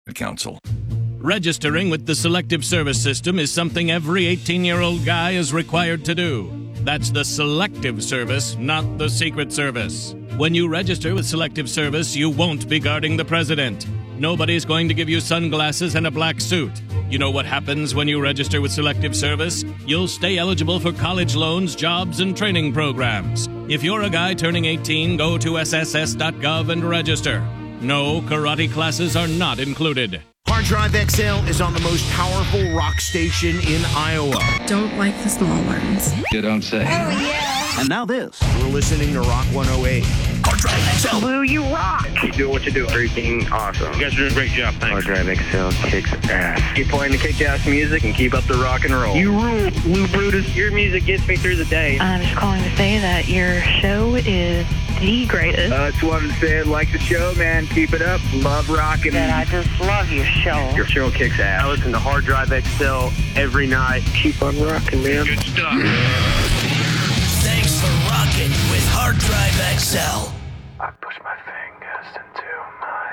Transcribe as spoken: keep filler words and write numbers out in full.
Council. Registering with the Selective Service System is something every eighteen-year-old guy is required to do. That's the Selective Service, not the Secret Service. When you register with Selective Service, you won't be guarding the president. Nobody's going to give you sunglasses and a black suit. You know what happens when you register with Selective Service? You'll stay eligible for college loans, jobs, and training programs. If you're a guy turning eighteen, go to S S S dot gov and register. No, karate classes are not included. Hard Drive X L is on the most powerful rock station in Iowa. Don't like the small ones. You don't say. Oh, yeah. And now this. We're listening to Rock one oh eight. Hard Drive X L. Blue, you rock. Keep doing what you do. Freaking awesome. You guys are doing a great job. Thanks. Hard Drive X L kicks ass. Keep playing the kick-ass music and keep up the rock and roll. You rule, Blue Brutus. Your music gets me through the day. I'm just calling to say that your show is the greatest. Uh, just wanted to say, like the show, man. Keep it up. Love rocking. And I just love your show. Your show kicks ass. I listen to Hard Drive X L every night. Keep on rocking, man. Good stuff. Thanks for rocking with Hard Drive X L.